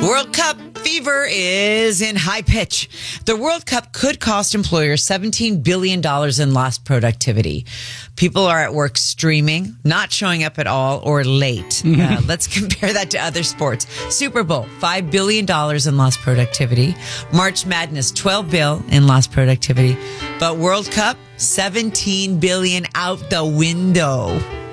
World Cup fever is in high pitch. The World Cup could cost employers $17 billion in lost productivity. People are at work streaming, not showing up at all, or late. Let's compare that to other sports. Super Bowl, $5 billion in lost productivity. March Madness, $12 billion in lost productivity. But World Cup, $17 billion out the window.